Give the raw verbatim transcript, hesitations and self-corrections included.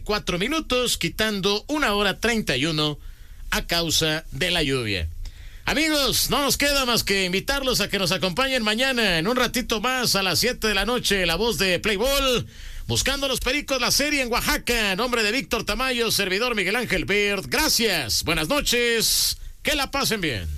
cuatro minutos, quitando una hora treinta y uno a causa de la lluvia. Amigos, no nos queda más que invitarlos a que nos acompañen mañana en un ratito más a las siete de la noche, la voz de Playball, buscando los Pericos, la serie en Oaxaca, nombre de Víctor Tamayo, servidor Miguel Ángel Bird. Gracias, buenas noches, que la pasen bien.